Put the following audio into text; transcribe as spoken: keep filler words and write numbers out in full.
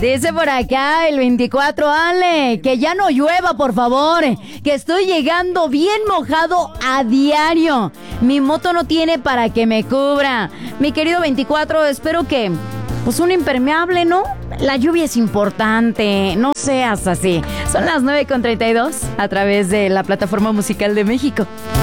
Dice por acá el veinticuatro, Ale, que ya no llueva, por favor, que estoy llegando bien mojado a diario. Mi moto no tiene para que me cubra. Mi querido veinticuatro, espero que, pues un impermeable, ¿no? La lluvia es importante, no seas así. Son las nueve con treinta y dos a través de la Plataforma Musical de México.